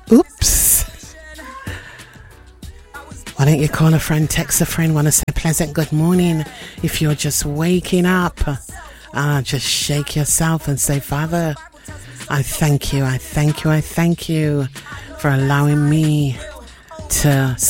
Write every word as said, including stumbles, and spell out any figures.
Oops. Why don't you call a friend, text a friend, want to say pleasant good morning if you're just waking up. Ah, just shake yourself and say, Father, I thank you, I thank you, I thank you for allowing me to